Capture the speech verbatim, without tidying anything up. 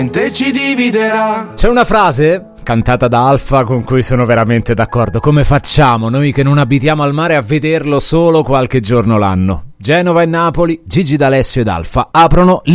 ci dividerà. C'è una frase cantata da Alfa con cui sono veramente d'accordo. Come facciamo noi che non abitiamo al mare a vederlo solo qualche giorno l'anno? Genova e Napoli, Gigi D'Alessio ed Alfa aprono